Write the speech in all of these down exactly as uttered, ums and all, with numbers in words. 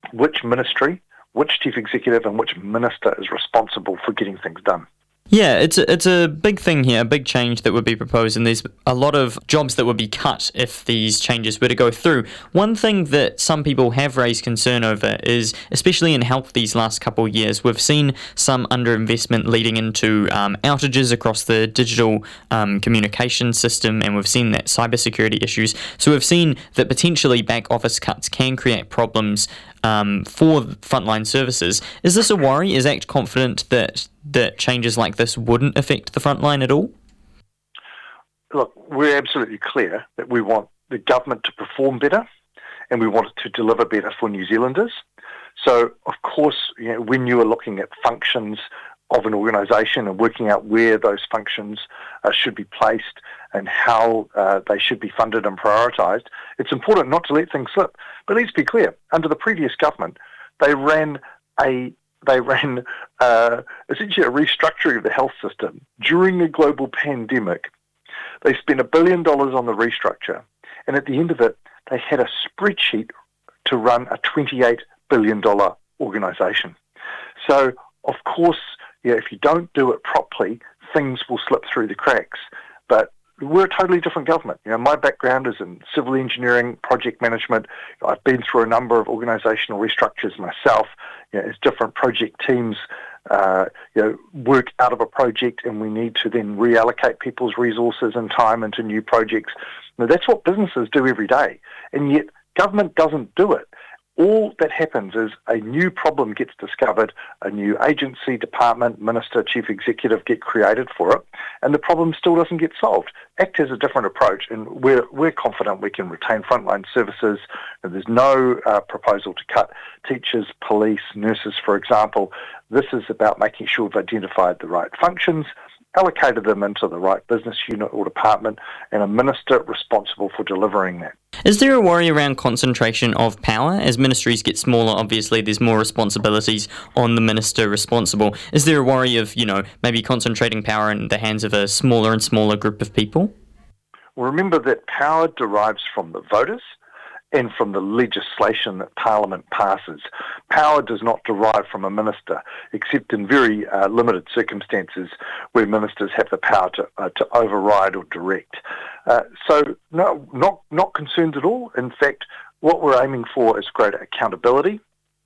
which ministry, which chief executive and which minister is responsible for getting things done. Yeah, it's a, it's a big thing here, a big change that would be proposed, and there's a lot of jobs that would be cut if these changes were to go through. One thing that some people have raised concern over is, especially in health these last couple of years, we've seen some underinvestment leading into um, outages across the digital um, communication system, and we've seen that cybersecurity issues. So we've seen that potentially back office cuts can create problems um, for frontline services. Is this a worry? Is ACT confident that that changes like this wouldn't affect the frontline at all? Look, we're absolutely clear that we want the government to perform better and we want it to deliver better for New Zealanders. So, of course, you know, when you are looking at functions of an organisation and working out where those functions uh, should be placed and how uh, they should be funded and prioritised, it's important not to let things slip. But let's be clear, under the previous government, they ran a They ran uh, essentially a restructuring of the health system during a global pandemic. They spent a billion dollars on the restructure, and at the end of it, they had a spreadsheet to run a twenty-eight billion dollars organisation. So, of course, yeah, if you don't do it properly, things will slip through the cracks. But we're a totally different government. You know, my background is in civil engineering, project management. I've been through a number of organisational restructures myself. You know, as different project teams, uh, you know, work out of a project, and we need to then reallocate people's resources and time into new projects. Now, that's what businesses do every day, and yet government doesn't do it. All that happens is a new problem gets discovered, a new agency, department, minister, chief executive get created for it, and the problem still doesn't get solved. ACT has a different approach, and we're we're confident we can retain frontline services. And there's no uh, proposal to cut teachers, police, nurses, for example. This is about making sure we've identified the right functions, allocated them into the right business unit or department, and a minister responsible for delivering that. Is there a worry around concentration of power? As ministries get smaller, obviously there's more responsibilities on the minister responsible. Is there a worry of, you know, maybe concentrating power in the hands of a smaller and smaller group of people? Well, remember that power derives from the voters and from the legislation that Parliament passes. Power does not derive from a minister, except in very uh, limited circumstances where ministers have the power to uh, to override or direct. Uh, so, no, not not concerned at all. In fact, what we're aiming for is greater accountability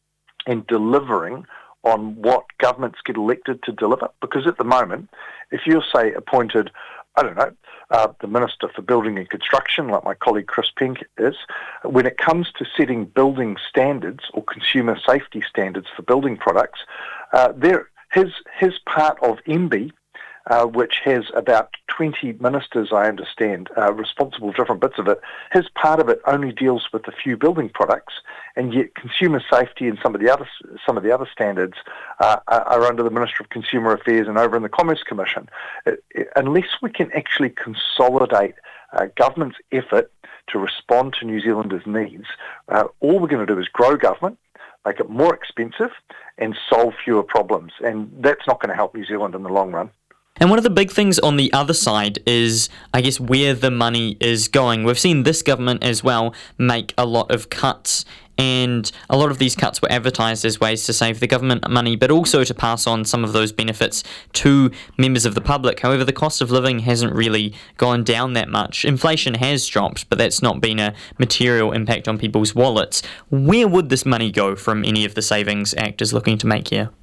and delivering on what governments get elected to deliver. Because at the moment, if you're, say, appointed, I don't know, uh, the Minister for Building and Construction, like my colleague Chris Pink is, when it comes to setting building standards or consumer safety standards for building products, uh, there his his part of M B I, uh, which has about twenty ministers, I understand, uh, responsible for different bits of it, his part of it only deals with a few building products, and yet consumer safety and some of the other some of the other standards uh, are under the Ministry of Consumer Affairs and over in the Commerce Commission. It, it, unless we can actually consolidate uh, government's effort to respond to New Zealanders' needs, uh, all we're going to do is grow government, make it more expensive, and solve fewer problems. And that's not going to help New Zealand in the long run. And one of the big things on the other side is, I guess, where the money is going. We've seen this government as well make a lot of cuts, and a lot of these cuts were advertised as ways to save the government money, but also to pass on some of those benefits to members of the public. However, the cost of living hasn't really gone down that much. Inflation has dropped, but that's not been a material impact on people's wallets. Where would this money go from any of the savings ACT is looking to make here?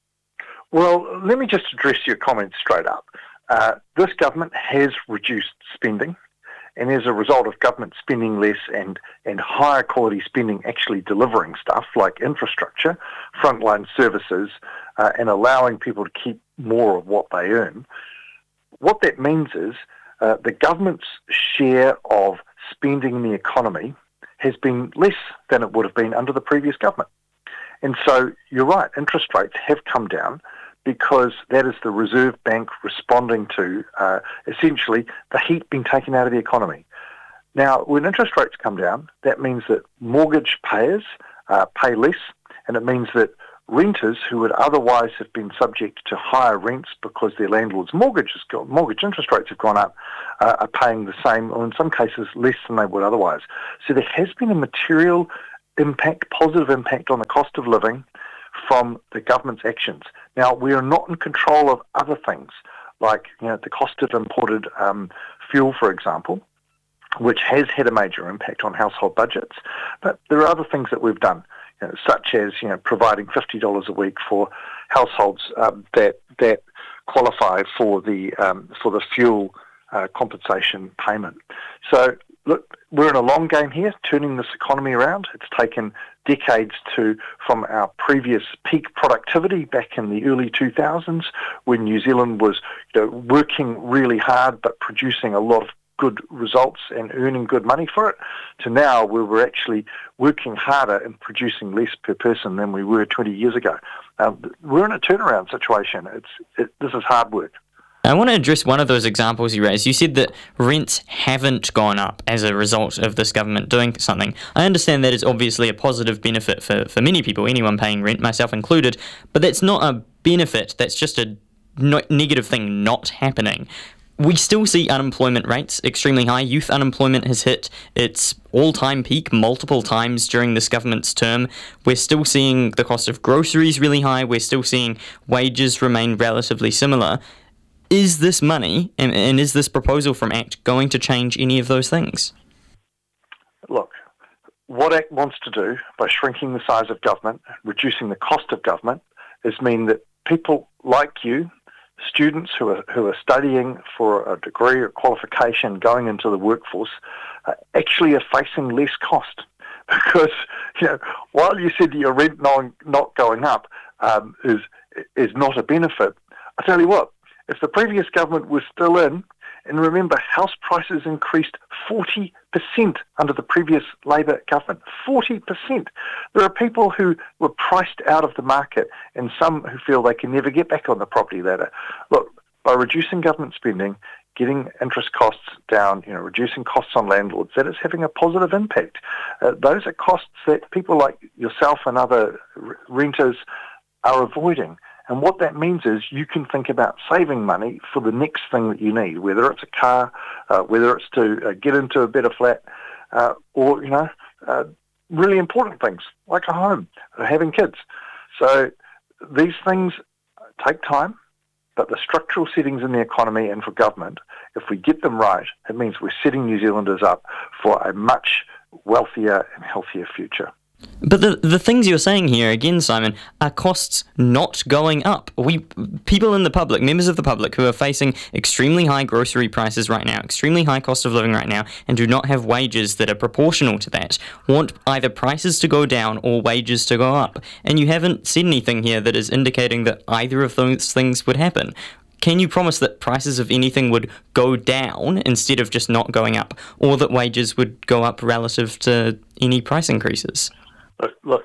Well, let me just address your comments straight up. Uh, this government has reduced spending, and as a result of government spending less and, and higher quality spending actually delivering stuff like infrastructure, frontline services, uh, and allowing people to keep more of what they earn, what that means is uh, the government's share of spending in the economy has been less than it would have been under the previous government. And so you're right, interest rates have come down because that is the Reserve Bank responding to uh, essentially the heat being taken out of the economy. Now, when interest rates come down, that means that mortgage payers uh, pay less, and it means that renters who would otherwise have been subject to higher rents because their landlord's mortgage has gone, mortgage interest rates have gone up, uh, are paying the same, or in some cases less than they would otherwise. So there has been a material impact, positive impact on the cost of living from the government's actions. Now, we are not in control of other things, like you know the cost of imported um, fuel, for example, which has had a major impact on household budgets. But there are other things that we've done, you know, such as you know providing fifty dollars a week for households um, that that qualify for the um, for the fuel uh, compensation payment. So look, we're in a long game here, turning this economy around. It's taken decades to from our previous peak productivity back in the early two thousands, when New Zealand was you know, working really hard but producing a lot of good results and earning good money for it, to now where we're actually working harder and producing less per person than we were twenty years ago. Um, we're in a turnaround situation. It's it, this is hard work. I want to address one of those examples you raised. You said that rents haven't gone up as a result of this government doing something. I understand that is obviously a positive benefit for, for many people, anyone paying rent, myself included, but that's not a benefit, that's just a no- negative thing not happening. We still see unemployment rates extremely high. Youth unemployment has hit its all-time peak multiple times during this government's term. We're still seeing the cost of groceries really high. We're still seeing wages remain relatively similar. Is this money, and, and is this proposal from ACT going to change any of those things? Look, what ACT wants to do by shrinking the size of government, reducing the cost of government, is mean that people like you, students who are who are studying for a degree or qualification going into the workforce, uh, actually are facing less cost. Because, you know, while you said your rent not, not going up um, is is not a benefit, I tell you what, if the previous government was still in, and remember, house prices increased forty percent under the previous Labor government. forty percent. There are people who were priced out of the market and some who feel they can never get back on the property ladder. Look, by reducing government spending, getting interest costs down, you know, reducing costs on landlords, that is having a positive impact. Uh, those are costs that people like yourself and other r- renters are avoiding. And what that means is you can think about saving money for the next thing that you need, whether it's a car, uh, whether it's to uh, get into a better flat, uh, or, you know, uh, really important things like a home, or having kids. So these things take time, but the structural settings in the economy and for government, if we get them right, it means we're setting New Zealanders up for a much wealthier and healthier future. But the the things you're saying here, again, Simon, are costs not going up. We people in the public, members of the public who are facing extremely high grocery prices right now, extremely high cost of living right now, and do not have wages that are proportional to that, want either prices to go down or wages to go up. And you haven't said anything here that is indicating that either of those things would happen. Can you promise that prices of anything would go down instead of just not going up, or that wages would go up relative to any price increases? Look, look,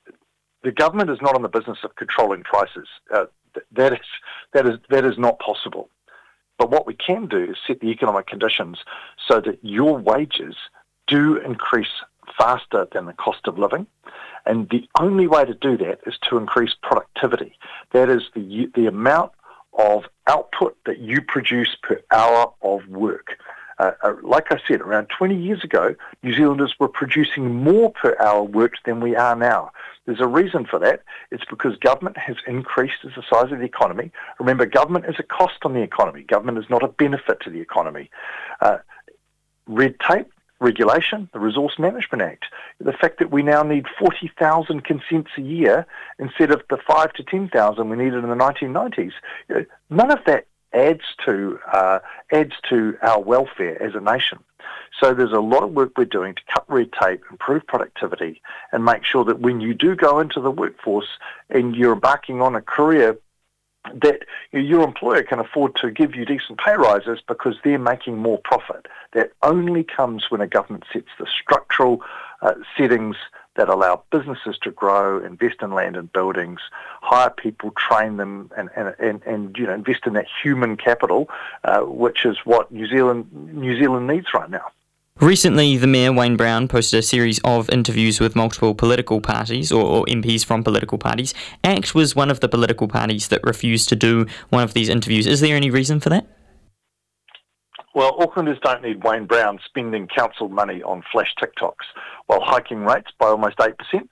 the government is not in the business of controlling prices. Uh, th- that is that is that is not possible. But what we can do is set the economic conditions so that your wages do increase faster than the cost of living, and the only way to do that is to increase productivity. That is the the amount of output that you produce per hour of work. Uh, uh, like I said, around twenty years ago, New Zealanders were producing more per hour worked than we are now. There's a reason for that. It's because government has increased as the size of the economy. Remember, government is a cost on the economy. Government is not a benefit to the economy. Uh, red tape, regulation, the Resource Management Act, the fact that we now need forty thousand consents a year instead of the five to ten thousand we needed in the nineteen nineties. You know, none of that adds to uh, adds to our welfare as a nation. So there's a lot of work we're doing to cut red tape, improve productivity, and make sure that when you do go into the workforce and you're embarking on a career, that your employer can afford to give you decent pay rises because they're making more profit. That only comes when a government sets the structural uh, settings that allow businesses to grow, invest in land and buildings, hire people, train them, and and, and, and you know invest in that human capital, uh, which is what New Zealand New Zealand needs right now. Recently, the Mayor, Wayne Brown, posted a series of interviews with multiple political parties, or, or M Ps from political parties. ACT was one of the political parties that refused to do one of these interviews. Is there any reason for that? Well, Aucklanders don't need Wayne Brown spending council money on flash TikToks while hiking rates by almost eight percent.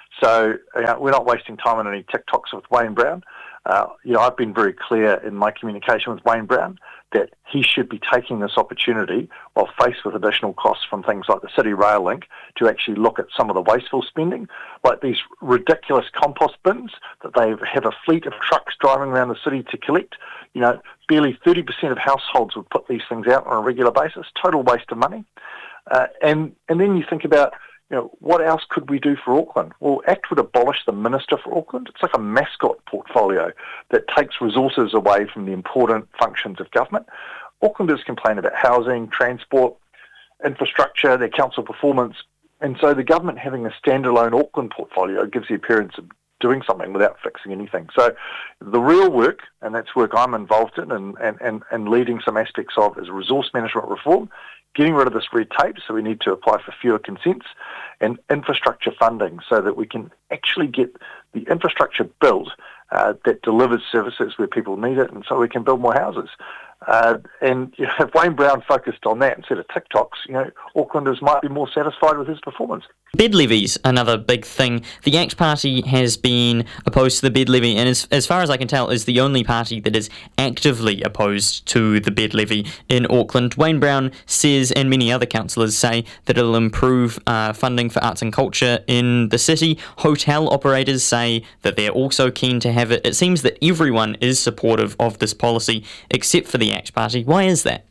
So you know, we're not wasting time on any TikToks with Wayne Brown. Uh, you know, I've been very clear in my communication with Wayne Brown that he should be taking this opportunity while faced with additional costs from things like the City Rail Link to actually look at some of the wasteful spending, like these ridiculous compost bins that they have a fleet of trucks driving around the city to collect. You know, barely thirty percent of households would put these things out on a regular basis. Total waste of money. Uh, and, and then you think about, you know, what else could we do for Auckland? Well, ACT would abolish the Minister for Auckland. It's like a mascot portfolio that takes resources away from the important functions of government. Aucklanders complain about housing, transport, infrastructure, their council performance, and so the government having a standalone Auckland portfolio gives the appearance of doing something without fixing anything. So the real work, and that's work I'm involved in and, and, and, and leading some aspects of, is resource management reform, getting rid of this red tape, so we need to apply for fewer consents, and infrastructure funding so that we can actually get the infrastructure built uh, that delivers services where people need it, and so we can build more houses. Uh, and you know, if Wayne Brown focused on that instead of TikToks, you know, Aucklanders might be more satisfied with his performance. Bed levies, another big thing. The ACT Party has been opposed to the bed levy, and as, as far as I can tell, is the only party that is actively opposed to the bed levy in Auckland. Wayne Brown says, and many other councillors say, that it'll improve uh, funding for arts and culture in the city. Hotel operators say that they're also keen to have it. It seems that everyone is supportive of this policy, except for the ACT Party. Why is that?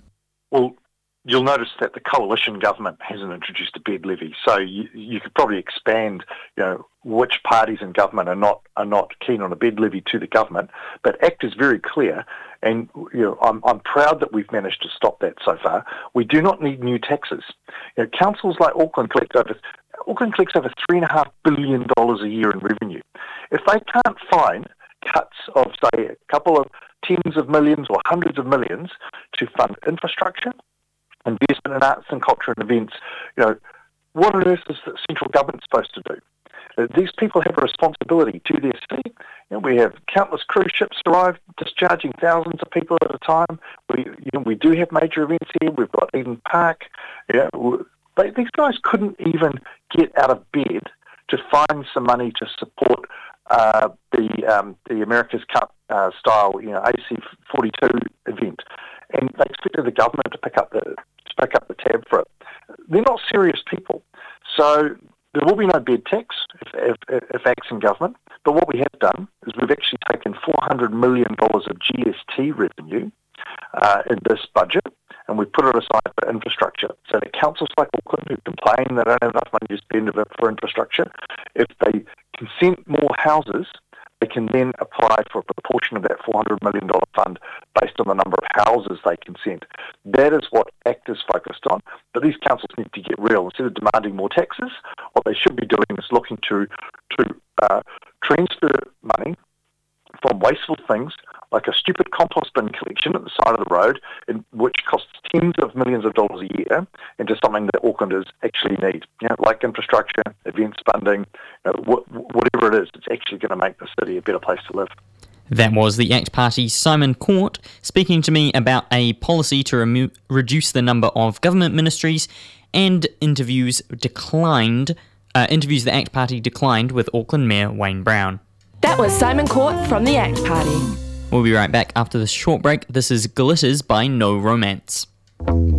Well, you'll notice that the coalition government hasn't introduced a bed levy, so you, you could probably expand, you know, which parties in government are not are not keen on a bed levy to the government. But ACT is very clear, and you know, I'm I'm proud that we've managed to stop that so far. We do not need new taxes. You know, councils like Auckland collect over Auckland collects over three and a half billion dollars a year in revenue. If they can't find cuts of say a couple of tens of millions or hundreds of millions to fund infrastructure, investment in arts and culture and events, you know, what on earth is the central government supposed to do? Uh, these people have a responsibility to their city. You know, we have countless cruise ships arrive, discharging thousands of people at a time. We, you know, we do have major events here. We've got Eden Park. You know, they, these guys couldn't even get out of bed to find some money to support uh, the um, the America's Cup uh, style, you know, A C forty-two event, and they expected the government to pick up the to pick up the tab for it. They're not serious people, so there will be no bed tax if, if, if ACT's in government. But what we have done is we've actually taken four hundred million dollars of G S T revenue uh, in this budget, and we've put it aside for infrastructure. So that councils like Auckland, who complain they don't have enough money to spend for infrastructure, if they consent more houses, they can then apply for a proportion of that four hundred million dollars fund based on the number of houses they consent. That is what ACT is focused on. But these councils need to get real. Instead of demanding more taxes, what they should be doing is looking to to uh, transfer money from wasteful things like a stupid compost bin collection at the side of the road, in, which costs tens of millions of dollars a year, into something that Aucklanders actually need, you know, like infrastructure, events funding, you know, wh- whatever it is, it's actually going to make the city a better place to live. That was the ACT Party's Simon Court speaking to me about a policy to remo- reduce the number of government ministries, and interviews declined, uh, interviews the ACT Party declined with Auckland Mayor Wayne Brown. That was Simon Court from the ACT Party. We'll be right back after this short break. This is Glitters by No Romance.